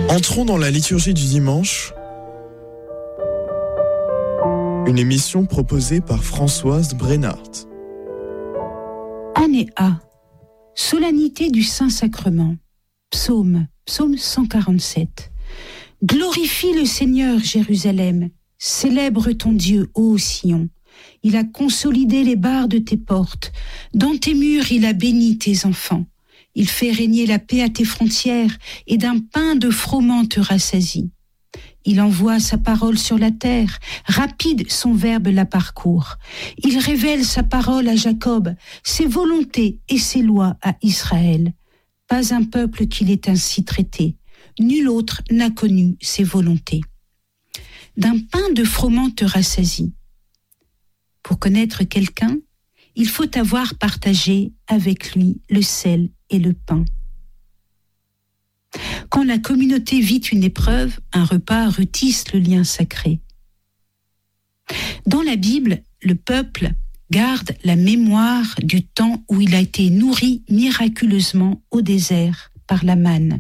Entrons dans la liturgie du dimanche, une émission proposée par Françoise Brennart. Année A, solennité du Saint-Sacrement, psaume 147. Glorifie le Seigneur, Jérusalem, célèbre ton Dieu, ô Sion. Il a consolidé les barres de tes portes, dans tes murs il a béni tes enfants. Il fait régner la paix à tes frontières, et d'un pain de froment te rassasie. Il envoie sa parole sur la terre, rapide son verbe la parcourt. Il révèle sa parole à Jacob, ses volontés et ses lois à Israël. Pas un peuple qu'il ait ainsi traité, nul autre n'a connu ses volontés. D'un pain de froment te rassasie. Pour connaître quelqu'un, il faut avoir partagé avec lui le sel et le pain. Quand la communauté vit une épreuve, un repas retisse le lien sacré. Dans la Bible, le peuple garde la mémoire du temps où il a été nourri miraculeusement au désert par la manne.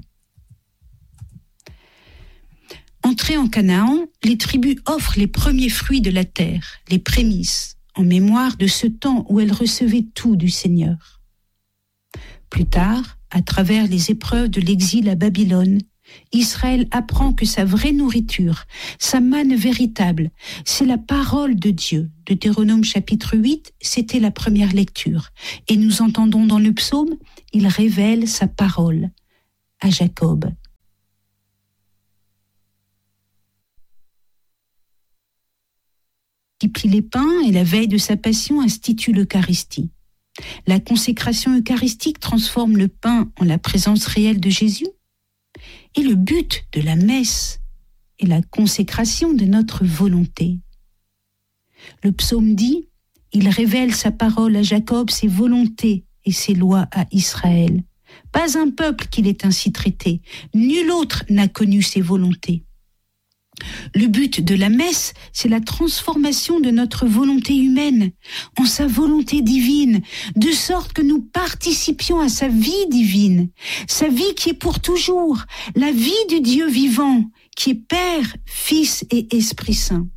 Entrées en Canaan, les tribus offrent les premiers fruits de la terre, les prémices, en mémoire de ce temps où elles recevaient tout du Seigneur. Plus tard, à travers les épreuves de l'exil à Babylone, Israël apprend que sa vraie nourriture, sa manne véritable, c'est la parole de Dieu. Deutéronome chapitre 8, c'était la première lecture. Et nous entendons dans le psaume, il révèle sa parole à Jacob. Multiplie les pains et la veille de sa passion institue l'Eucharistie. La consécration eucharistique transforme le pain en la présence réelle de Jésus. Et le but de la messe est la consécration de notre volonté. Le psaume dit, il révèle sa parole à Jacob, ses volontés et ses lois à Israël. Pas un peuple qu'il ait ainsi traité, nul autre n'a connu ses volontés. Le but de la messe, c'est la transformation de notre volonté humaine en sa volonté divine, de sorte que nous participions à sa vie divine, sa vie qui est pour toujours, la vie du Dieu vivant, qui est Père, Fils et Esprit Saint.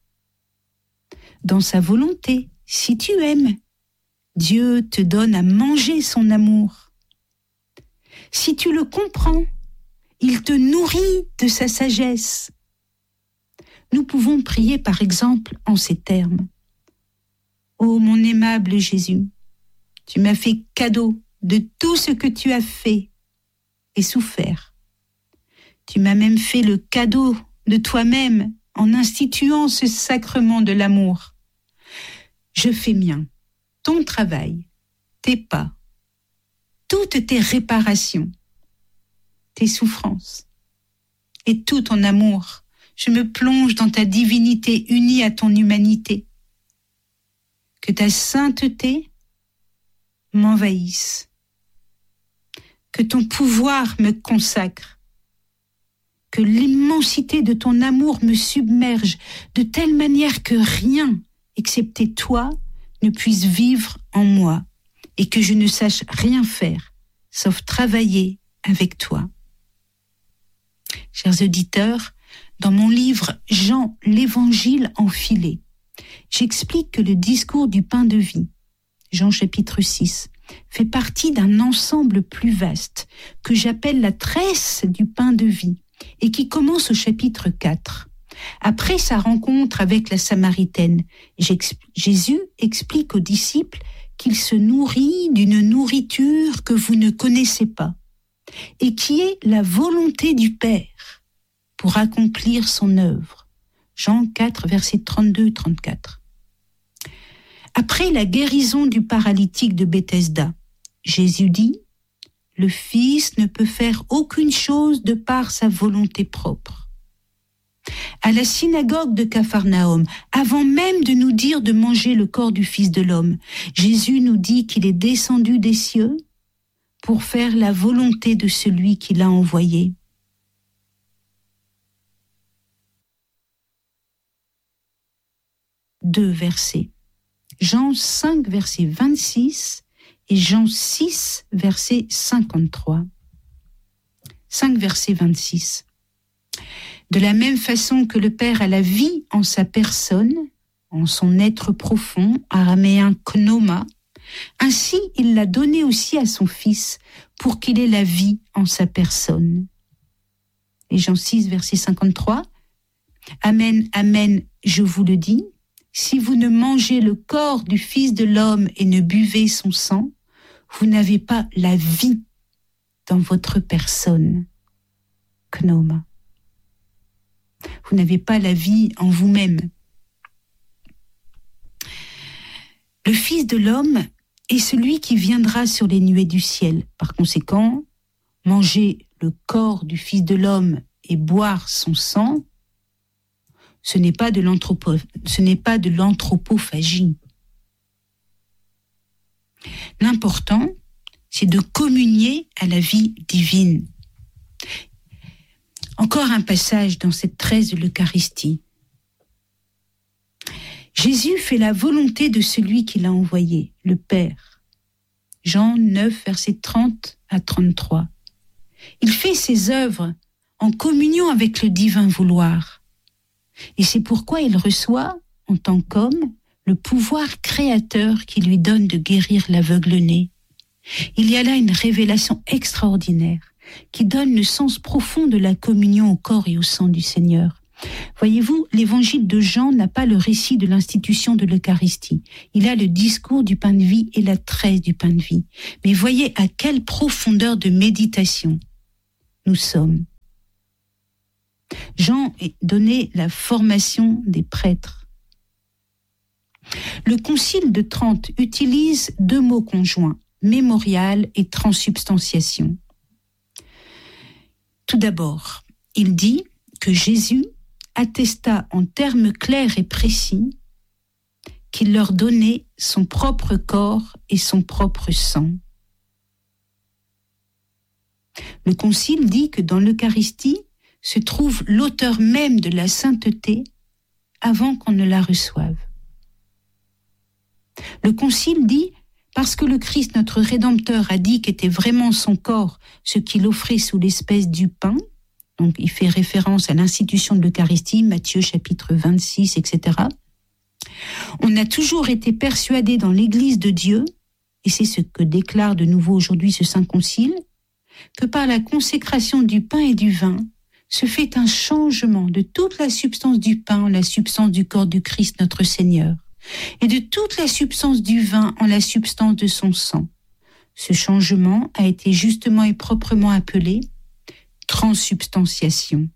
Dans sa volonté, si tu aimes, Dieu te donne à manger son amour. Si tu le comprends, il te nourrit de sa sagesse. Nous pouvons prier par exemple en ces termes. Ô mon aimable Jésus, tu m'as fait cadeau de tout ce que tu as fait et souffert. Tu m'as même fait le cadeau de toi-même en instituant ce sacrement de l'amour. Je fais mien ton travail, tes pas, toutes tes réparations, tes souffrances et tout ton amour. Je me plonge dans ta divinité unie à ton humanité. Que ta sainteté m'envahisse. Que ton pouvoir me consacre. Que l'immensité de ton amour me submerge de telle manière que rien, excepté toi, ne puisse vivre en moi et que je ne sache rien faire, sauf travailler avec toi. Chers auditeurs, dans mon livre « Jean, l'évangile enfilé », j'explique que le discours du pain de vie, Jean chapitre 6, fait partie d'un ensemble plus vaste que j'appelle la tresse du pain de vie et qui commence au chapitre 4. Après sa rencontre avec la Samaritaine, Jésus explique aux disciples qu'il se nourrit d'une nourriture que vous ne connaissez pas et qui est la volonté du Père pour accomplir son œuvre. Jean 4, versets 32-34. Après la guérison du paralytique de Bethesda, Jésus dit « Le Fils ne peut faire aucune chose de par sa volonté propre. » À la synagogue de Capharnaüm, avant même de nous dire de manger le corps du Fils de l'homme, Jésus nous dit qu'il est descendu des cieux pour faire la volonté de celui qui l'a envoyé. Deux versets. Jean 5, verset 26 et Jean 6, verset 53. 5, verset 26. De la même façon que le Père a la vie en sa personne, en son être profond, araméen pneuma, ainsi il l'a donné aussi à son Fils pour qu'il ait la vie en sa personne. Et Jean 6, verset 53, « Amen, amen, je vous le dis, si vous ne mangez le corps du Fils de l'homme et ne buvez son sang, vous n'avez pas la vie dans votre personne. » Pneuma. Vous n'avez pas la vie en vous-même. Le Fils de l'homme est celui qui viendra sur les nuées du ciel. Par conséquent, manger le corps du Fils de l'homme et boire son sang, ce n'est pas de l'anthropophagie. L'important, c'est de communier à la vie divine. Encore un passage dans cette tresse de l'Eucharistie. Jésus fait la volonté de celui qui l'a envoyé, le Père. Jean 9, versets 30 à 33. Il fait ses œuvres en communion avec le divin vouloir. Et c'est pourquoi il reçoit, en tant qu'homme, le pouvoir créateur qui lui donne de guérir l'aveugle-né. Il y a là une révélation extraordinaire qui donne le sens profond de la communion au corps et au sang du Seigneur. Voyez-vous, l'évangile de Jean n'a pas le récit de l'institution de l'Eucharistie. Il a le discours du pain de vie et la tresse du pain de vie. Mais voyez à quelle profondeur de méditation nous sommes. Jean a donné la formation des prêtres. Le Concile de Trente utilise deux mots conjoints, mémorial et transsubstantiation. Tout d'abord, il dit que Jésus attesta en termes clairs et précis qu'il leur donnait son propre corps et son propre sang. Le Concile dit que dans l'Eucharistie se trouve l'auteur même de la sainteté avant qu'on ne la reçoive. Le Concile dit parce que le Christ, notre Rédempteur, a dit qu'était vraiment son corps ce qu'il offrait sous l'espèce du pain, donc il fait référence à l'institution de l'Eucharistie, Matthieu chapitre 26, etc. On a toujours été persuadé dans l'Église de Dieu, et c'est ce que déclare de nouveau aujourd'hui ce Saint Concile, que par la consécration du pain et du vin, se fait un changement de toute la substance du pain en la substance du corps du Christ notre Seigneur, et de toute la substance du vin en la substance de son sang. Ce changement a été justement et proprement appelé transsubstantiation.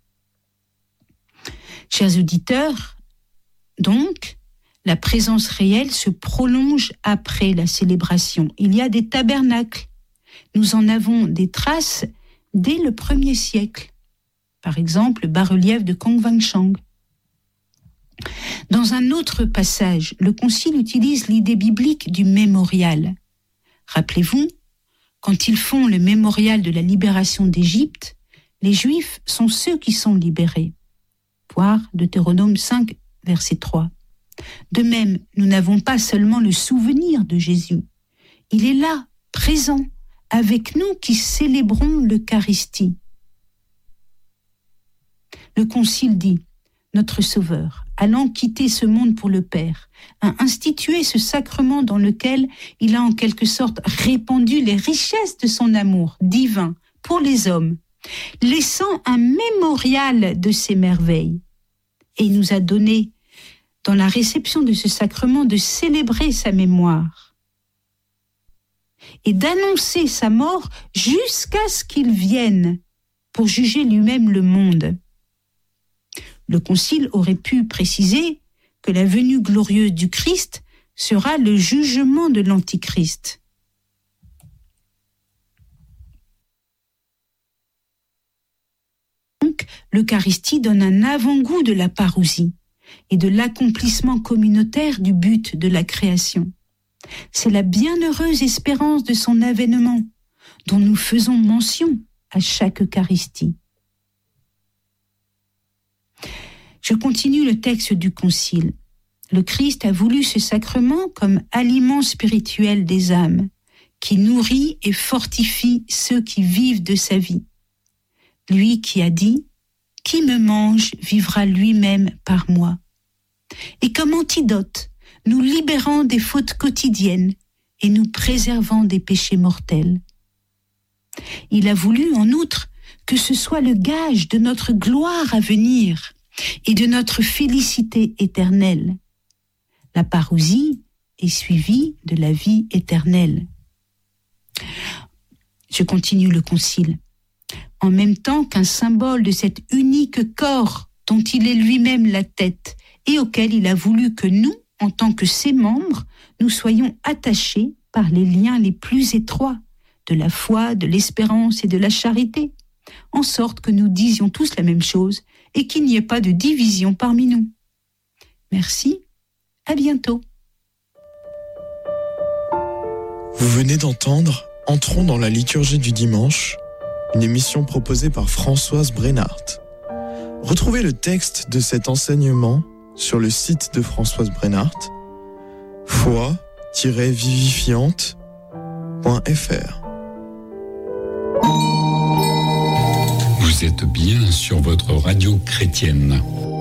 Chers auditeurs, donc, la présence réelle se prolonge après la célébration. Il y a des tabernacles. Nous en avons des traces dès le 1er siècle. Par exemple, le bas-relief de Kongwangchang. Dans un autre passage, le Concile utilise l'idée biblique du mémorial. Rappelez-vous, quand ils font le mémorial de la libération d'Égypte, les Juifs sont ceux qui sont libérés. Voir Deutéronome 5, verset 3. De même, nous n'avons pas seulement le souvenir de Jésus. Il est là, présent, avec nous qui célébrons l'Eucharistie. Le Concile dit, notre Sauveur, allant quitter ce monde pour le Père, a institué ce sacrement dans lequel il a en quelque sorte répandu les richesses de son amour divin pour les hommes, laissant un mémorial de ses merveilles. Et il nous a donné, dans la réception de ce sacrement, de célébrer sa mémoire et d'annoncer sa mort jusqu'à ce qu'il vienne pour juger lui-même le monde. Le Concile aurait pu préciser que la venue glorieuse du Christ sera le jugement de l'Antichrist. Donc, l'Eucharistie donne un avant-goût de la parousie et de l'accomplissement communautaire du but de la création. C'est la bienheureuse espérance de son avènement dont nous faisons mention à chaque Eucharistie. Je continue le texte du Concile. Le Christ a voulu ce sacrement comme aliment spirituel des âmes, qui nourrit et fortifie ceux qui vivent de sa vie. Lui qui a dit qui me mange vivra lui-même par moi. Et comme antidote, nous libérant des fautes quotidiennes et nous préservant des péchés mortels. Il a voulu, en outre, que ce soit le gage de notre gloire à venir et de notre félicité éternelle. La parousie est suivie de la vie éternelle. Je continue le concile. En même temps qu'un symbole de cet unique corps dont il est lui-même la tête et auquel il a voulu que nous, en tant que ses membres, nous soyons attachés par les liens les plus étroits de la foi, de l'espérance et de la charité, en sorte que nous disions tous la même chose et qu'il n'y ait pas de division parmi nous. Merci, à bientôt. Vous venez d'entendre Entrons dans la liturgie du dimanche, une émission proposée par Françoise Brennart. Retrouvez le texte de cet enseignement sur le site de Françoise Brennart, foi-vivifiante.fr. Vous êtes bien sur votre radio chrétienne.